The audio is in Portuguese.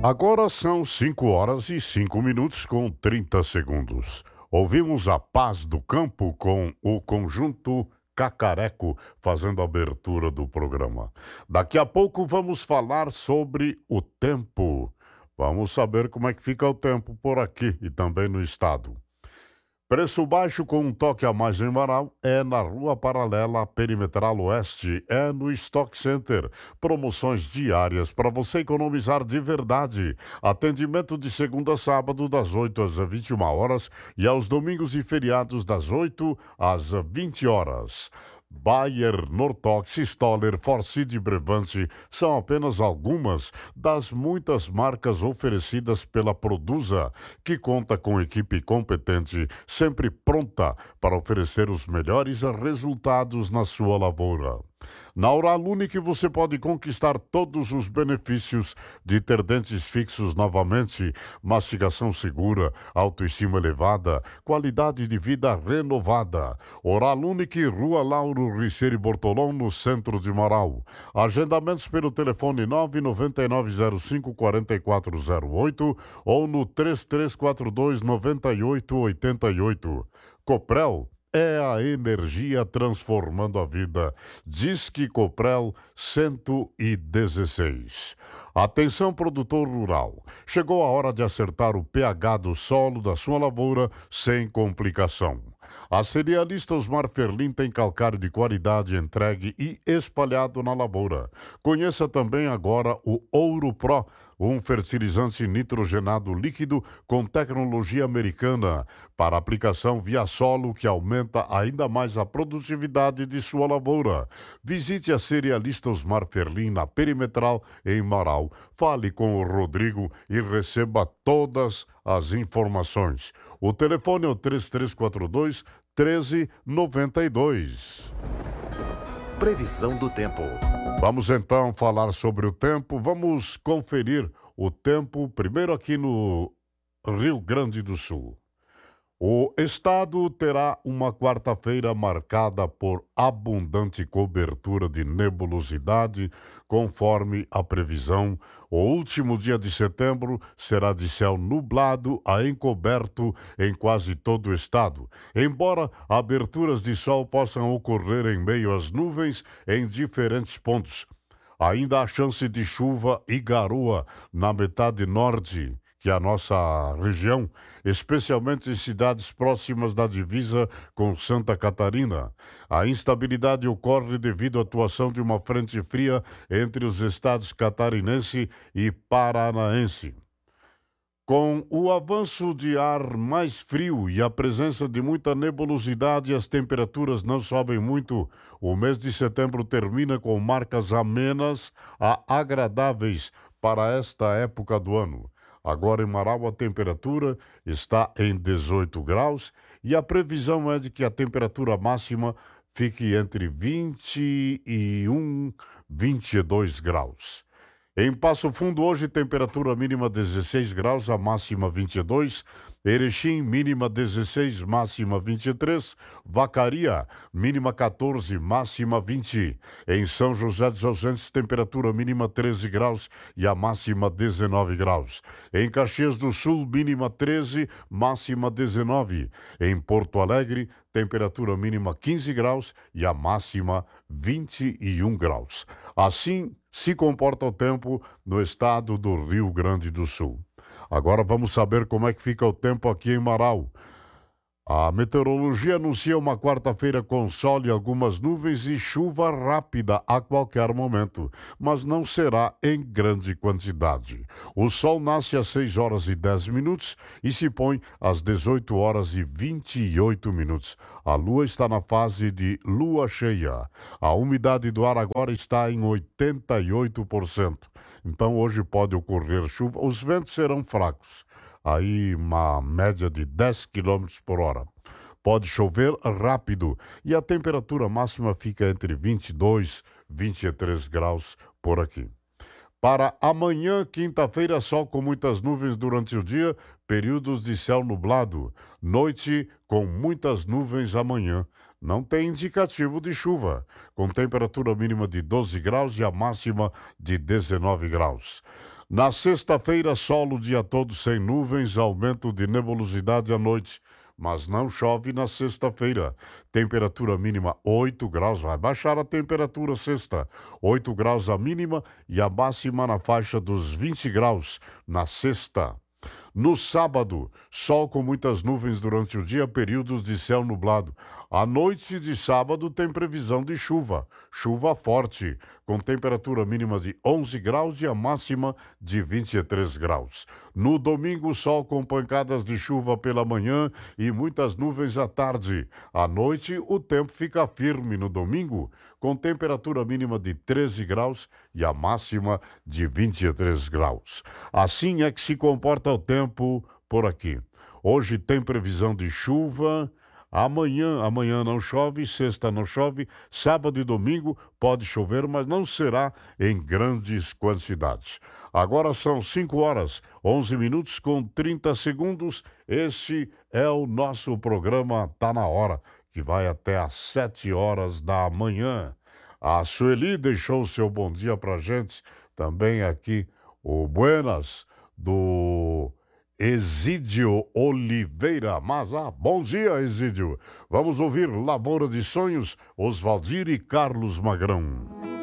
Agora são 5 horas e 5 minutos com 30 segundos. Ouvimos a Paz do Campo com o conjunto Cacareco fazendo a abertura do programa. Daqui a pouco vamos falar sobre o tempo. Vamos saber como é que fica o tempo por aqui e também no estado. Preço baixo com um toque a mais em Marau é na Rua Paralela Perimetral Oeste, é no Stock Center. Promoções diárias para você economizar de verdade. Atendimento de segunda a sábado das 8 às 21 horas e aos domingos e feriados das 8 às 20 horas. Bayer, Nortox, Stoller, Forsyth e Brevante são apenas algumas das muitas marcas oferecidas pela Produsa, que conta com equipe competente, sempre pronta para oferecer os melhores resultados na sua lavoura. Na Uralunic você pode conquistar todos os benefícios de ter dentes fixos novamente, mastigação segura, autoestima elevada, qualidade de vida renovada. Uralunic, Rua Lauro Riceiro Bortolão, no centro de Marau. Agendamentos pelo telefone 999054408 ou no 33429888. Coprel é a energia transformando a vida. Disque Coprel 116. Atenção, produtor rural. Chegou a hora de acertar o pH do solo da sua lavoura sem complicação. A cerealista Osmar Ferlin tem calcário de qualidade entregue e espalhado na lavoura. Conheça também agora o Ouro Pro, um fertilizante nitrogenado líquido com tecnologia americana para aplicação via solo que aumenta ainda mais a produtividade de sua lavoura. Visite a cerealista Osmar Ferlin na Perimetral em Marau. Fale com o Rodrigo e receba todas as informações. O telefone é o 3342-1392. Previsão do tempo. Vamos então falar sobre o tempo. Vamos conferir o tempo primeiro aqui no Rio Grande do Sul. O estado terá uma quarta-feira marcada por abundante cobertura de nebulosidade, conforme a previsão. O último dia de setembro será de céu nublado a encoberto em quase todo o estado, embora aberturas de sol possam ocorrer em meio às nuvens em diferentes pontos. Ainda há chance de chuva e garoa na metade norte, que é a nossa região, especialmente em cidades próximas da divisa com Santa Catarina. A instabilidade ocorre devido à atuação de uma frente fria entre os estados catarinense e paranaense. Com o avanço de ar mais frio e a presença de muita nebulosidade, as temperaturas não sobem muito. O mês de setembro termina com marcas amenas a agradáveis para esta época do ano. Agora em Marau a temperatura está em 18 graus e a previsão é de que a temperatura máxima fique entre 21 e 22 graus. Em Passo Fundo, hoje, temperatura mínima 16 graus, a máxima 22. Erechim, mínima 16, máxima 23. Vacaria, mínima 14, máxima 20. Em São José dos Ausentes, temperatura mínima 13 graus e a máxima 19 graus. Em Caxias do Sul, mínima 13, máxima 19. Em Porto Alegre, temperatura mínima 15 graus e a máxima 21 graus. Assim se comporta o tempo no estado do Rio Grande do Sul. Agora vamos saber como é que fica o tempo aqui em Marau. A meteorologia anuncia uma quarta-feira com sol e algumas nuvens e chuva rápida a qualquer momento, mas não será em grande quantidade. O sol nasce às 6 horas e 10 minutos e se põe às 18 horas e 28 minutos. A lua está na fase de lua cheia. A umidade do ar agora está em 88%. Então hoje pode ocorrer chuva. Os ventos serão fracos. Aí uma média de 10 km por hora. Pode chover rápido e a temperatura máxima fica entre 22 e 23 graus por aqui. Para amanhã, quinta-feira, sol com muitas nuvens durante o dia, períodos de céu nublado. Noite com muitas nuvens amanhã. Não tem indicativo de chuva, com temperatura mínima de 12 graus e a máxima de 19 graus. Na sexta-feira, sol o dia todo sem nuvens, aumento de nebulosidade à noite, mas não chove na sexta-feira. Temperatura mínima 8 graus, vai baixar a temperatura sexta. 8 graus a mínima e a máxima na faixa dos 20 graus na sexta. No sábado, sol com muitas nuvens durante o dia, períodos de céu nublado. À noite de sábado tem previsão de chuva, chuva forte, com temperatura mínima de 11 graus e a máxima de 23 graus. No domingo, sol com pancadas de chuva pela manhã e muitas nuvens à tarde. À noite, o tempo fica firme no domingo, com temperatura mínima de 13 graus e a máxima de 23 graus. Assim é que se comporta o tempo por aqui. Hoje tem previsão de chuva. Amanhã não chove, sexta não chove, sábado e domingo pode chover, mas não será em grandes quantidades. Agora são 5 horas, 11 minutos com 30 segundos. Esse é o nosso programa Tá na Hora, que vai até às 7 horas da manhã. A Sueli deixou o seu bom dia pra gente, também aqui o Buenas do Exídio Oliveira. Bom dia, Exídio. Vamos ouvir Lavoura de Sonhos, Oswaldir e Carlos Magrão.